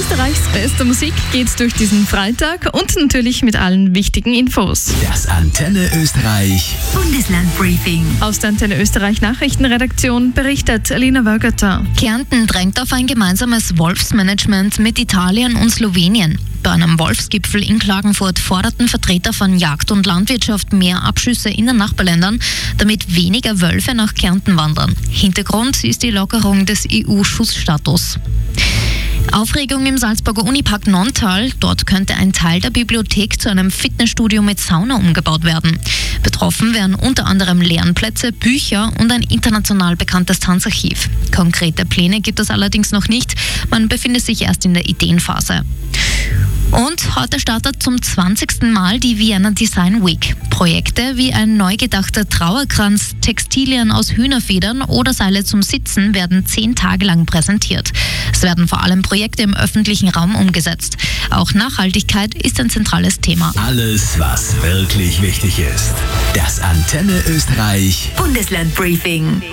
Österreichs beste Musik geht durch diesen Freitag und natürlich mit allen wichtigen Infos. Das Antenne Österreich Bundeslandbriefing. Aus der Antenne Österreich Nachrichtenredaktion berichtet Alina Wörgerter. Kärnten drängt auf ein gemeinsames Wolfsmanagement mit Italien und Slowenien. Bei einem Wolfsgipfel in Klagenfurt forderten Vertreter von Jagd und Landwirtschaft mehr Abschüsse in den Nachbarländern, damit weniger Wölfe nach Kärnten wandern. Hintergrund ist die Lockerung des EU-Schussstatus. Aufregung im Salzburger Unipark Nonntal. Dort könnte ein Teil der Bibliothek zu einem Fitnessstudio mit Sauna umgebaut werden. Betroffen wären unter anderem Lernplätze, Bücher und ein international bekanntes Tanzarchiv. Konkrete Pläne gibt es allerdings noch nicht. Man befindet sich erst in der Ideenphase. Und heute startet zum 20. Mal die Vienna Design Week. Projekte wie ein neu gedachter Trauerkranz, Textilien aus Hühnerfedern oder Seile zum Sitzen werden 10 Tage lang präsentiert. Es werden vor allem Projekte im öffentlichen Raum umgesetzt. Auch Nachhaltigkeit ist ein zentrales Thema. Alles, was wirklich wichtig ist. Das Antenne Österreich Bundeslandbriefing.